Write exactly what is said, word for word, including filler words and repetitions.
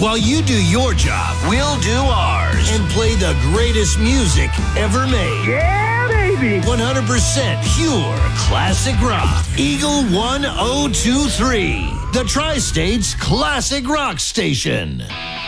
While you do your job, we'll do ours and play the greatest music ever made. Yeah, baby. one hundred percent pure classic rock. Eagle one oh two three, the Tri-State's classic rock station.